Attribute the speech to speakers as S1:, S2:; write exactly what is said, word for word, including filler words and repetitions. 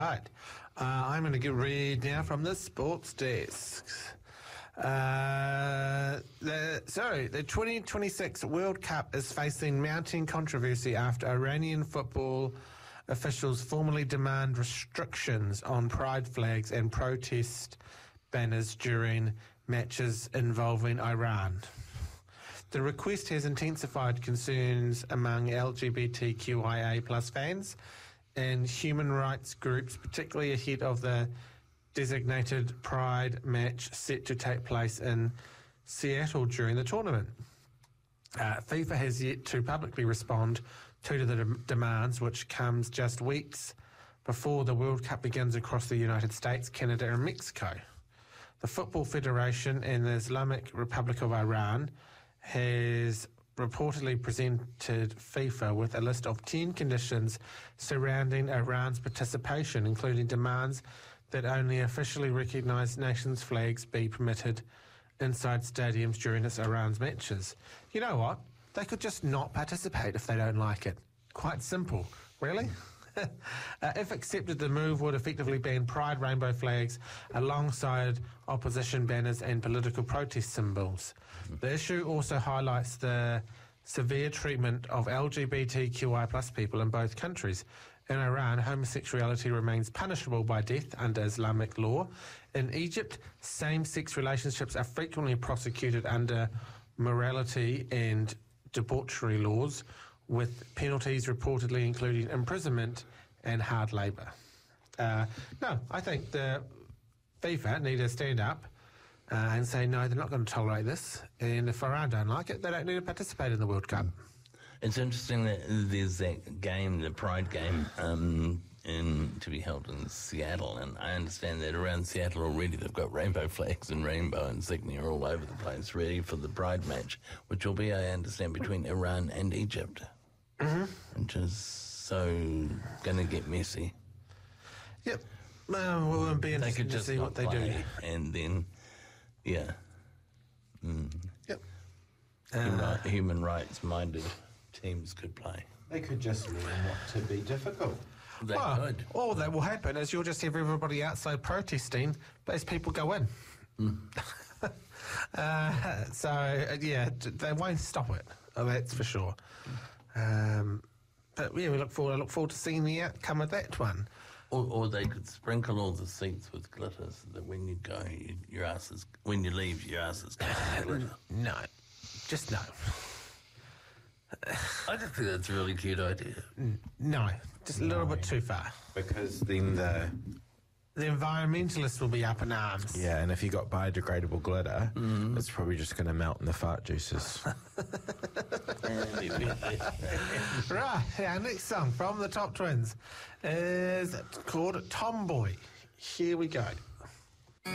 S1: Right. Uh, I'm going to get read now from the sports desk. Uh, the, sorry, the twenty twenty-six World Cup is facing mounting controversy after Iranian football officials formally demand restrictions on pride flags and protest banners during matches involving Iran. The request has intensified concerns among L G B T Q I A plus fans and human rights groups, particularly ahead of the designated Pride match set to take place in Seattle during the tournament. Uh, FIFA has yet to publicly respond to the de- demands, which comes just weeks before the World Cup begins across the United States, Canada and Mexico. The Football Federation and the Islamic Republic of Iran has reportedly presented FIFA with a list of ten conditions surrounding Iran's participation, including demands that only officially recognised nations' flags be permitted inside stadiums during its Iran's matches. You know what? They could just not participate if they don't like it. Quite simple. Really? uh, if accepted, the move would effectively ban pride rainbow flags alongside opposition banners and political protest symbols. The issue also highlights the severe treatment of L G B T Q I plus people in both countries. In Iran, homosexuality remains punishable by death under Islamic law. In Egypt, same-sex relationships are frequently prosecuted under morality and debauchery laws, with penalties reportedly including imprisonment and hard labour. Uh, no, I think the FIFA need to stand up uh, and say, no, they're not going to tolerate this. And if Iran don't like it, they don't need to participate in the World Cup.
S2: It's interesting that there's that game, the Pride game, um, in, to be held in Seattle, and I understand that around Seattle already they've got rainbow flags and rainbow insignia all over the place, ready for the Pride match, which will be, I understand, between Iran and Egypt, mm-hmm. which is so going to get messy.
S1: Yep. Well, we'll be interested to see what they do.
S2: And then, yeah. Mm.
S1: Yep.
S2: Uh, human rights-minded teams could play.
S3: They could just learn not to be difficult.
S2: They
S1: well,
S2: could.
S1: All that will happen is you'll just have everybody outside protesting, but as people go in. Mm. uh, so, uh, yeah, they won't stop it. Oh, that's for sure. Um, but, yeah, we look forward, I look forward to seeing the outcome of that one.
S2: Or, or they could sprinkle all the seats with glitter so that when you go, you, your ass is, when you leave, your ass is covered in glitter.
S1: No. Just no.
S2: I just think that's a really cute idea.
S1: No, just a little no. bit too far.
S3: Because then the...
S1: The environmentalists will be up in arms.
S3: Yeah, and if you got biodegradable glitter, mm. it's probably just going to melt in the fart juices.
S1: Right, our next song from the Top Twins is called Tomboy. Here we go.